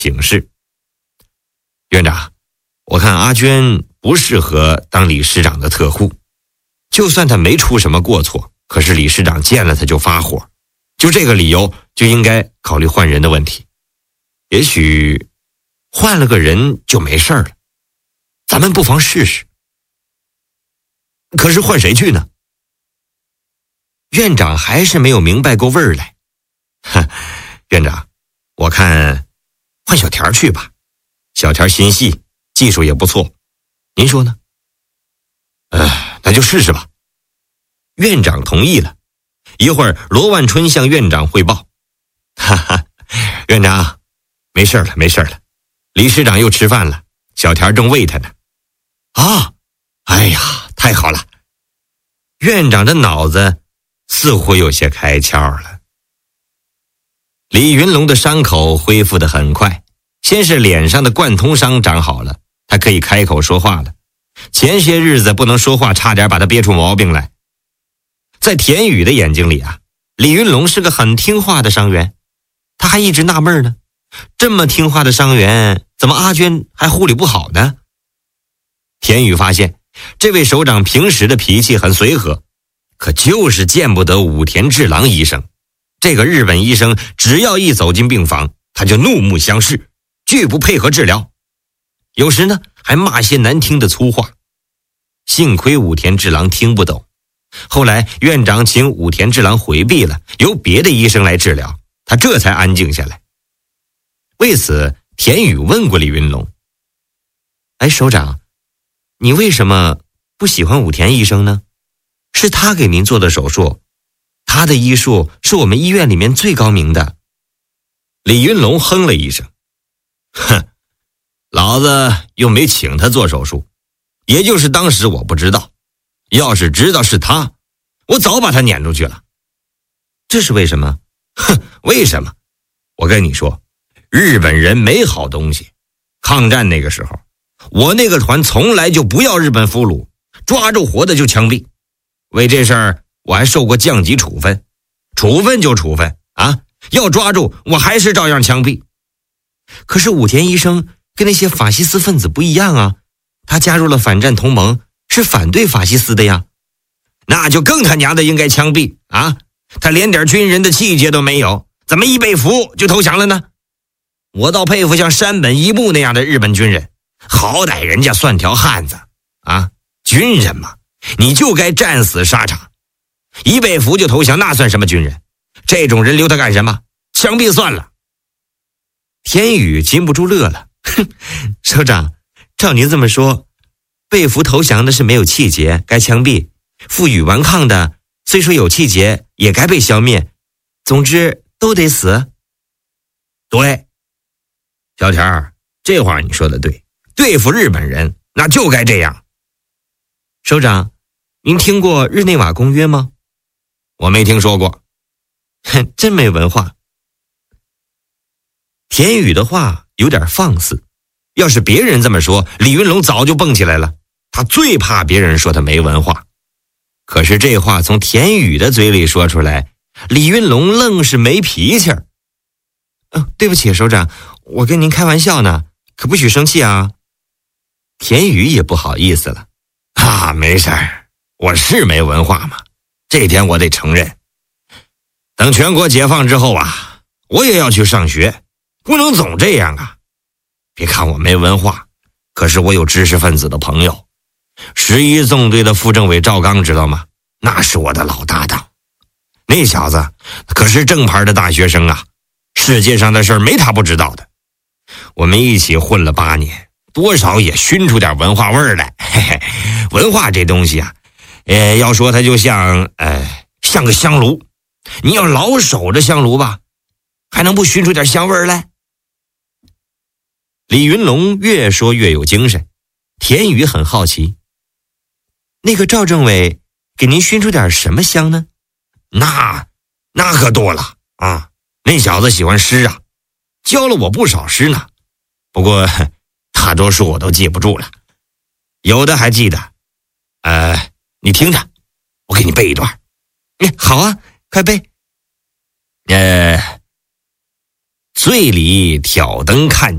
请示。院长，我看阿娟不适合当理事长的特护，就算她没出什么过错，可是理事长见了她就发火，就这个理由就应该考虑换人的问题。也许换了个人就没事了，咱们不妨试试。可是换谁去呢？院长还是没有明白过味儿来。院长，我看换小田去吧，小田心细，技术也不错，您说呢？那就试试吧。院长同意了。一会儿罗万春向院长汇报。院长，没事了，没事了。理事长又吃饭了，小田正喂他呢。哎呀，太好了。院长的脑子似乎有些开窍了。李云龙的伤口恢复得很快，先是脸上的贯通伤长好了，他可以开口说话了。前些日子不能说话，差点把他憋出毛病来。在田宇的眼睛里啊，李云龙是个很听话的伤员。他还一直纳闷呢，这么听话的伤员，怎么阿娟还护理不好呢？田宇发现这位首长平时的脾气很随和，可就是见不得武田治郎医生。这个日本医生只要一走进病房，他就怒目相视，拒不配合治疗，有时呢还骂些难听的粗话。幸亏武田治郎听不懂，后来院长请武田治郎回避了，由别的医生来治疗，他这才安静下来。为此，田宇问过李云龙：首长，你为什么不喜欢武田医生呢？是他给您做的手术，他的医术是我们医院里面最高明的。李云龙哼了一声，老子又没请他做手术，也就是当时我不知道，要是知道是他，我早把他撵出去了。这是为什么？为什么？我跟你说，日本人没好东西。抗战那个时候，我那个团从来就不要日本俘虏，抓住活的就枪毙。为这事儿我还受过降级处分，处分就处分啊，要抓住我还是照样枪毙。可是武田医生跟那些法西斯分子不一样啊，他加入了反战同盟，是反对法西斯的呀。那就更他娘的应该枪毙啊！他连点军人的气节都没有，怎么一被俘就投降了呢？我倒佩服像山本一木那样的日本军人，好歹人家算条汉子啊！军人嘛，你就该战死沙场，一被俘就投降，那算什么军人？这种人留他干什么？枪毙算了。田宇禁不住乐了，首长，照您这么说，被俘投降的是没有气节，该枪毙；负隅顽抗的，虽说有气节，也该被消灭。总之都得死。对，小田儿，这话你说的对，对付日本人那就该这样。首长，您听过日内瓦公约吗？我没听说过。真没文化。田宇的话有点放肆，要是别人这么说，李云龙早就蹦起来了。他最怕别人说他没文化。可是这话从田宇的嘴里说出来，李云龙愣是没脾气儿。对不起，首长，我跟您开玩笑呢，可不许生气啊。田宇也不好意思了。没事儿，我是没文化嘛，这点我得承认。等全国解放之后啊，我也要去上学，不能总这样啊。别看我没文化，可是我有知识分子的朋友。11纵队的副政委赵刚知道吗？那是我的老搭档。那小子可是正牌的大学生啊，世界上的事儿没他不知道的。我们一起混了8年，多少也熏出点文化味儿来。文化这东西啊，要说它就像个香炉，你要老守着香炉吧，还能不熏出点香味儿来？李云龙越说越有精神。田宇很好奇，那个赵政委给您熏出点什么香呢？那可多了啊！那小子喜欢诗啊，教了我不少诗呢。不过大多数我都记不住了，有的还记得。你听着，我给你背一段。好啊，快背。醉里挑灯看